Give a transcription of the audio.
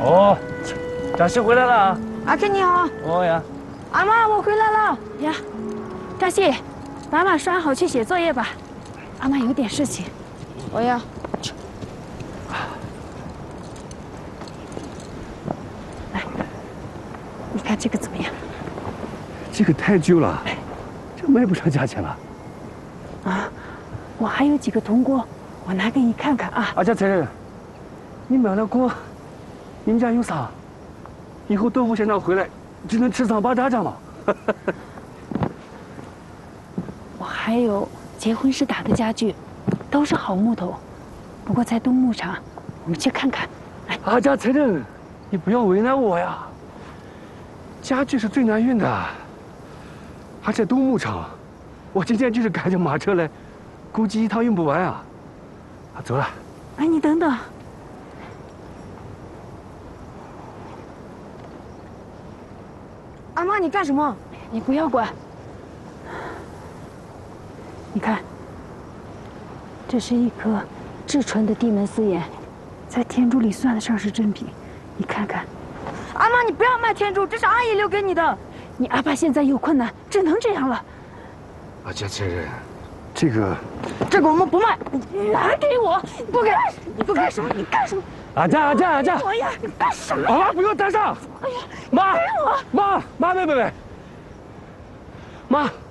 哦，嘉熙回来了啊！ 阿琛你好。 哦呀， 阿妈，我回来了呀。嘉熙，把马拴好去写作业吧。阿妈有点事情。我呀。来，你看这个怎么样？ 这个太旧了，这卖不上价钱了。 啊，我还有几个铜锅，我拿给你看看啊。 阿家财神，你买了锅，你们家有啥？以后豆腐先生回来，只能吃2把大酱了。 我还有结婚时打的家具，都是好木头，不过在东牧场，我们去看看。来， 阿家财神，你不要为难我呀。家具是最难运的，而且东牧场，我今天就是赶着马车来，估计一趟用不完啊。走了。 哎，你等等。阿妈，你干什么？你不要管。你看，这是一颗至纯的地门丝眼，在天珠里算得上是真品。你看看。阿妈，你不要卖天珠，这是阿姨留给你的。你阿爸现在有困难，只能这样了。 阿家财神，这个我们不卖，你拿给我！不给，你不干什么？你干什么？ 阿家！ 我呀，你干什么？ 妈，不要带上！ 哎呀， 妈， 给我！ 妈，别！妈。